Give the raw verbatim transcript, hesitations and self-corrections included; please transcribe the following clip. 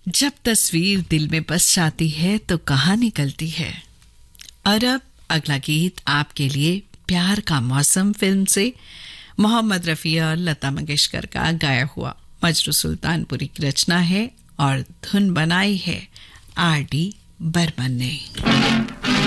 जब तस्वीर दिल में बस जाती है तो कहाँ निकलती है। और अब अगला गीत आपके लिए प्यार का मौसम फिल्म से मोहम्मद रफ़ी और लता मंगेशकर का गाया हुआ मजरू सुल्तानपुरी की रचना है और धुन बनाई है आर डी बर्मन ने।